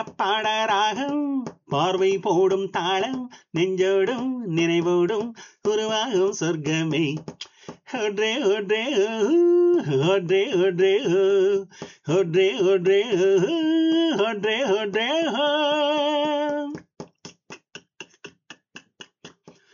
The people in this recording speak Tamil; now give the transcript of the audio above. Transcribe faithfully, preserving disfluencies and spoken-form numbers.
பாடராகம் பார்வை போடும் தாளம் நெஞ்சோடும் நினைவோடும் உருவாகும் சொர்க்கமே ஒன்றே ஒன்றே ஒன்றே ஒன்றே ஒன்றே ஒன்றே ஒன்றே ஒன்றே